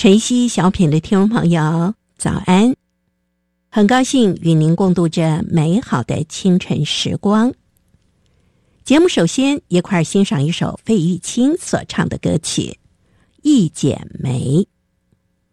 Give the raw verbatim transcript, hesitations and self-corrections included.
晨曦小品的听众朋友早安，很高兴与您共度这美好的清晨时光。节目首先一块儿欣赏一首费玉清所唱的歌曲《一剪梅》。